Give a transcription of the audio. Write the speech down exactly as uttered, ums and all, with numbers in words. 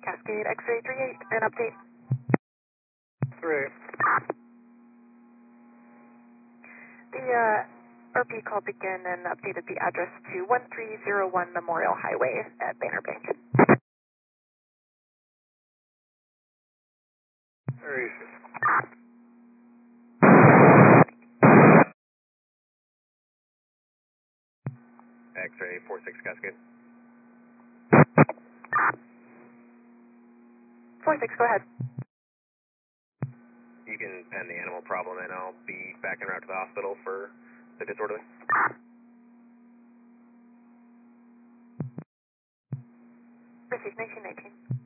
Cascade X-ray three eight, an update. three. The uh, R P called again and updated the address to one three zero one Memorial Highway at Banner Bank. Three. X-ray four six Cascade. four six, go ahead. You can pen the animal problem and I'll be back en route to the hospital for the disorderly. Received nineteen nineteen.